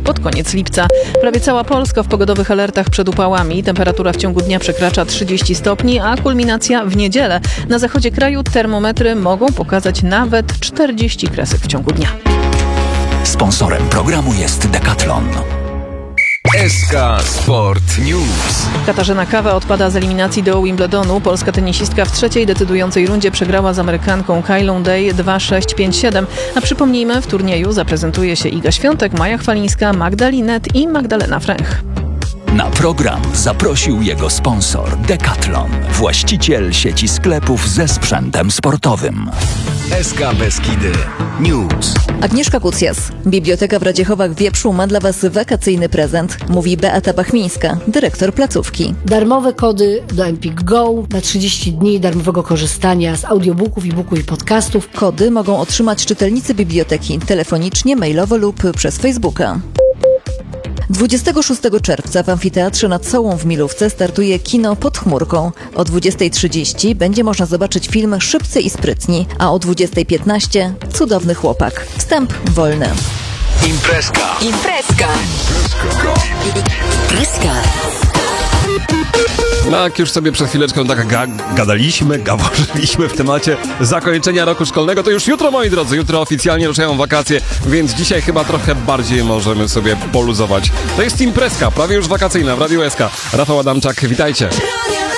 pod koniec lipca. Prawie cała Polska w pogodowych alertach przed upałami. Temperatura w ciągu dnia przekracza 30 stopni, a kulminacja w niedzielę. Na zachodzie kraju termometry mogą pokazać nawet 40 kresek w ciągu dnia. Sponsorem programu jest Decathlon. SK Sport News. Katarzyna Kawa odpada z eliminacji do Wimbledonu. Polska tenisistka w trzeciej decydującej rundzie przegrała z Amerykanką Kylą Day 2-6-5-7. A przypomnijmy, w turnieju zaprezentuje się Iga Świątek, Maja Chwalińska, Magda Linet i Magdalena Fręch. Na program zaprosił jego sponsor Decathlon, właściciel sieci sklepów ze sprzętem sportowym. SK Beskidy News. Agnieszka Kucjas. Biblioteka w Radziechowach-Wieprzu ma dla Was wakacyjny prezent, mówi Beata Pachmińska, dyrektor placówki. Darmowe kody do Empik Go na 30 dni darmowego korzystania z audiobooków, e-booków i podcastów. Kody mogą otrzymać czytelnicy biblioteki telefonicznie, mailowo lub przez Facebooka. 26 czerwca w Amfiteatrze nad Sołą w Milówce startuje kino Pod chmurką. O 20:30 będzie można zobaczyć film Szybcy i sprytni, a o 20:15 Cudowny chłopak. Wstęp wolny. Imprezka. No, jak już sobie przed chwileczką tak gaworzyliśmy w temacie zakończenia roku szkolnego, to już jutro, moi drodzy, jutro oficjalnie ruszają wakacje, więc dzisiaj chyba trochę bardziej możemy sobie poluzować. To jest imprezka, prawie już wakacyjna w Radiu SK. Rafał Adamczak, witajcie.